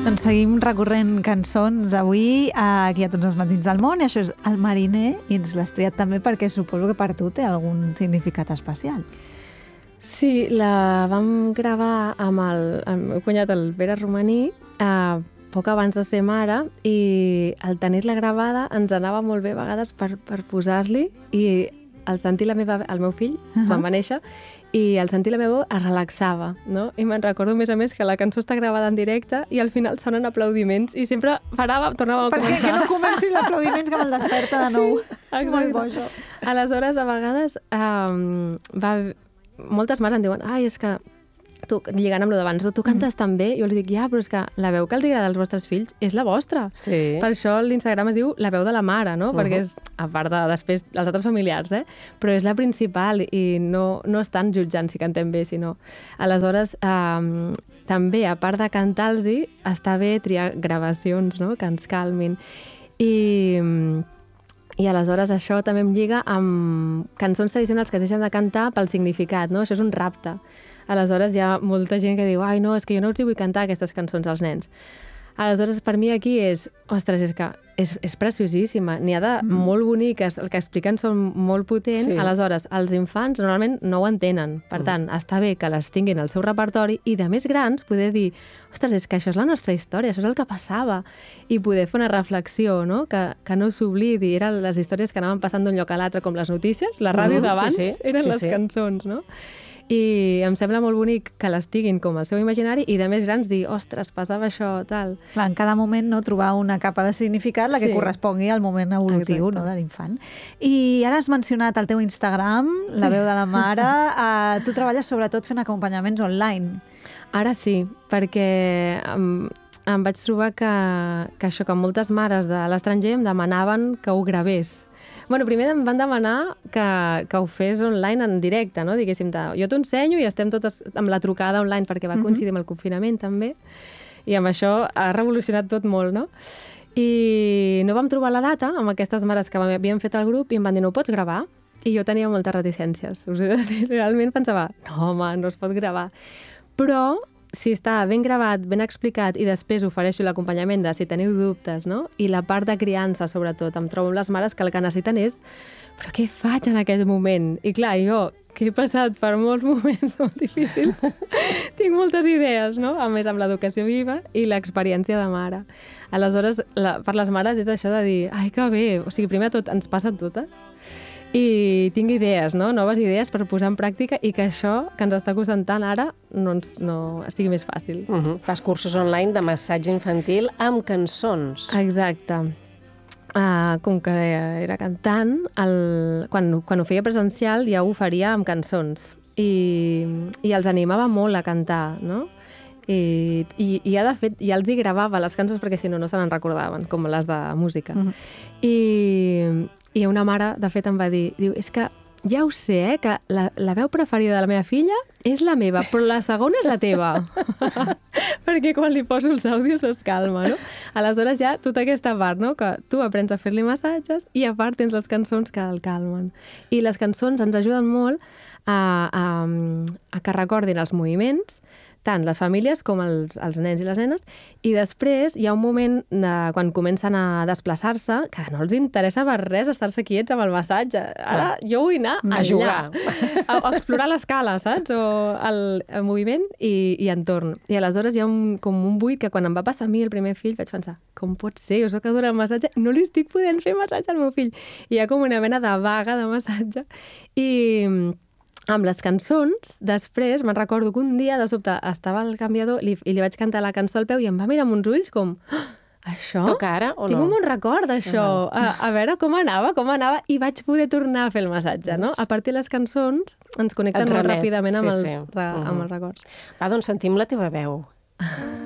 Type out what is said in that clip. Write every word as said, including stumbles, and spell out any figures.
Doncs seguim recorrent cançons avui aquí a Tots els matins del món, i això és El mariner, i ens l'has triat també perquè suposo que per tu té algun significat especial. Sí, la vam gravar amb el, el meu cunyat, el Pere Romaní, eh, poc abans de ser mare, i al tenir-la gravada ens anava molt bé a vegades per, per posar-li, i al sentir la meva, el meu fill, uh -huh. quan va néixer, i al sentir la meva veu es relaxava, no? I me'n recordo, a més a més, que la cançó està gravada en directe i al final sonen aplaudiments i sempre parava, tornava a començar. Perquè que no comenci l'aplaudiments que me'l desperta de nou. Sí, molt bo, això. Aleshores, a vegades, um, va... moltes mares em diuen, ai, és que tu, lligant amb lo d'abans, tu cantes tan bé, i jo els dic, ja, però és que la veu que els agrada als vostres fills és la vostra. Sí. Per això l'Instagram es diu la veu de la mare, no? Uh -huh. Perquè és, a part de després els altres familiars, eh? Però és la principal i no, no estan jutjant si cantem bé, sinó... Aleshores, eh, també, a part de cantar-los, està bé triar gravacions, no?, que ens calmin. I... I aleshores això també em lliga amb cançons tradicionals que es deixen de cantar pel significat, no? Això és un rapte. Aleshores hi ha molta gent que diu, ai, no, és que jo no els hi vull cantar aquestes cançons als nens. Aleshores, per mi aquí és, ostres, és que és, és preciosíssima. N'hi ha de mm. molt boniques, el que expliquen són molt potents. Sí. Aleshores, els infants normalment no ho entenen. Per mm. tant, està bé que les tinguin al seu repertori i de més grans poder dir, ostres, és que això és la nostra història, això és el que passava. I poder fer una reflexió, no?, que, que no s'oblidi. Eren les històries que anaven passant d'un lloc a l'altre, com les notícies, la ràdio mm. d'abans, sí, sí. eren sí, les sí. cançons, no? I em sembla molt bonic que les tinguin com el seu imaginari i de més grans dir, ostres, passava això, tal. Clar, en cada moment no trobar una capa de significat, la que sí. correspongui al moment evolutiu, no, de l'infant. I ara has mencionat el teu Instagram, La veu de la mare. Uh, tu treballes sobretot fent acompanyaments online. Ara sí, perquè em, em vaig trobar que, que això, que moltes mares de l'estranger em demanaven que ho gravés. Bueno, primer em van demanar que, que ho fes online en directe, no? Diguéssim, jo t'ho ensenyo i estem totes amb la trucada online perquè va coincidir amb el confinament també, i amb això ha revolucionat tot molt, no? I no vam trobar la data amb aquestes mares que havien fet el grup i em van dir, no ho pots gravar? I jo tenia moltes reticències. O sigui, realment pensava, no, home, no es pot gravar. Però si està ben gravat, ben explicat i després ofereixo l'acompanyament de si teniu dubtes, no? I la part de criança, sobretot. Em trobo amb les mares que el que necessiten és però què faig en aquest moment? I clar, jo, que he passat per molts moments molt difícils, tinc moltes idees, no? A més, amb l'educació viva i l'experiència de mare. Aleshores, la, per les mares és això de dir, ai, que bé, o sigui, primer de tot ens passa a totes, i tinc idees, no? Noves idees per posar en pràctica i que això que ens està costant tant ara no, ens, no estigui més fàcil. Uh -huh. Fas cursos online de massatge infantil amb cançons. Exacte. Uh, com que era cantant, el, quan, quan ho feia presencial ja ho faria amb cançons i, i els animava molt a cantar, no? I, i, i ja, de fet, ja els hi gravava les cançons perquè si no, no se n'en recordaven, com les de música. Uh -huh. I... I una mare, de fet, em va dir, diu, és que ja ho sé, eh, que la, la veu preferida de la meva filla és la meva, però la segona és la teva. Perquè quan li poso els àudios es calma, no? Aleshores ja tota aquesta part, no?, que tu aprens a fer-li massatges i a part tens les cançons que el calmen. I les cançons ens ajuden molt a, a, a que recordin els moviments, tant les famílies com els, els nens i les nenes, i després hi ha un moment de, quan comencen a desplaçar-se que no els interessa per res estar-se quiets amb el massatge. Ara jo vull anar a jugar, a, a explorar l'escala, saps? O el, el moviment i, i entorn. I aleshores hi ha un, com un buit que quan em va passar a mi el primer fill vaig pensar, com pot ser? Jo soc que durant el massatge no li estic podent fer massatge al meu fill. I hi ha com una mena de vaga de massatge. I amb les cançons, després me'n recordo que un dia de sobte estava al canviador i li vaig cantar la cançó al peu i em va mirar amb uns ulls com, ah, això? Toca ara o no? Tinc un bon record d'això. Uh -huh. a, a veure com anava, com anava, i vaig poder tornar a fer el massatge, no? A partir de les cançons ens connecten molt ràpidament amb, sí, els, sí. Re, uh -huh. amb els records. Va, doncs sentim la teva veu.